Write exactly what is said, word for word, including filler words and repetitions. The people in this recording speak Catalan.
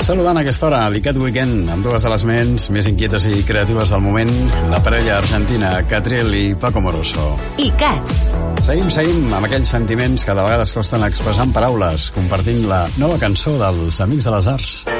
Saludant a aquesta hora, l'Icat Weekend, amb dues de les ments més inquietes i creatives del moment, la parella argentina Catriel i Paco Moroso. Icat. Seguim, seguim amb aquells sentiments que de vegades costen expressar en paraules, compartint la nova cançó dels Amics de les Arts.